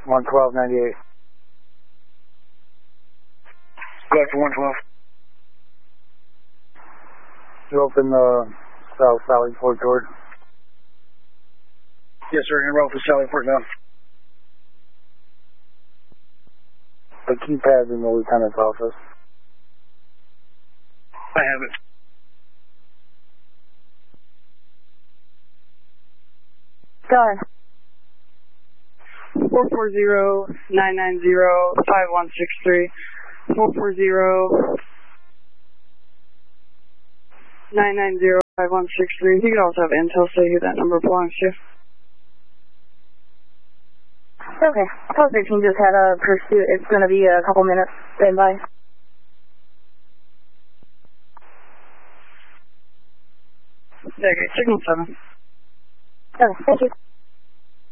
112.98. Go ahead for 112. You open the South Valley Fort George? Yes, sir. En route for Sally Fort now. The keypad's in the lieutenant's office. I have it. Go ahead. 440-990-5163. 440-990-5163. You can also have intel say who that number belongs to. Okay. Post 13 just had a pursuit. It's going to be a couple minutes. Stand by. Yeah, okay. Signal 7. Okay, thank you.